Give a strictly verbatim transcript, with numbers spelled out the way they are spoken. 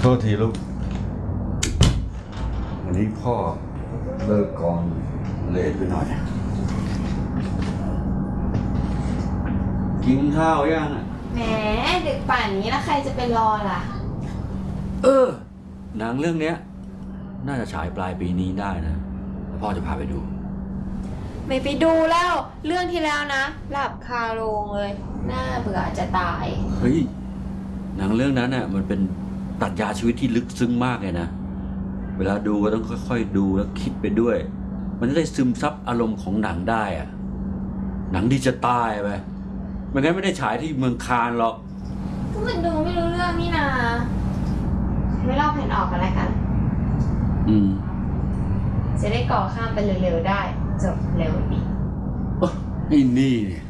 ทษทีลูกวันนี้พ่อเลิกกองเลทไปหน่อยกินข้าวยังอ่ะแหมดึกป่านนี้แล้วใครจะไปรอล่ะเออหนังเรื่องเนี้ยน่าจะฉายปลายปีนี้ได้นะแล้วพ่อจะพาไปดูไม่ไปดูแล้วเรื่องที่แล้วนะหลับคาโรงเลยน่าเบื่อจะตายเฮ้ยหนังเรื่องนั้นน่ะมันเป็นปรัชญาชีวิตที่ลึกซึ้งมากเลยนะเวลาดูก็ต้องค่อยๆดูแล้วคิดไปด้วยมันจะได้ซึมซับอารมณ์ของหนังได้อะหนังดีจะตายไปไม่งั้นไม่ได้ฉายที่เมืองคานหรอกก็มันดูไม่รู้เรื่องนี่นาไม่เล่าแผ่นออกกันแล้วกันอืมจะได้ก่อข้ามไปเร็วๆได้จบเร็วดีโอ้ไอ้นี่เนี่ย